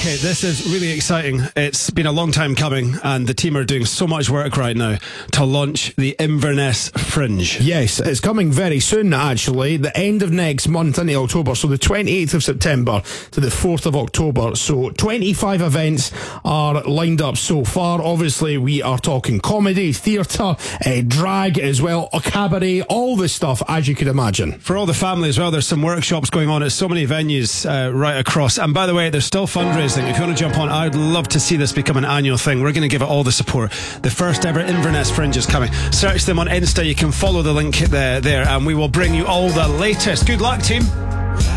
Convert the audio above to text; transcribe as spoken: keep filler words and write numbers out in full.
Okay, this is really exciting. It's been a long time coming, and the team are doing so much work right now to launch the Inverness Fringe. Yes, it's coming very soon, actually. The end of next month into October, so the twenty-eighth of September to the fourth of October. So twenty-five events are lined up so far. Obviously, we are talking comedy, theatre, uh, drag as well, a cabaret, all the stuff, as you could imagine. For all the family as well, there's some workshops going on at so many venues uh, right across. And by the way, there's still fundraising. If you want to jump on, I'd love to see this become an annual thing. We're going to give it all the support. The first ever Inverness Fringe is coming. Search them on Insta. You can follow the link there, there and we will bring you all the latest. Good luck, team.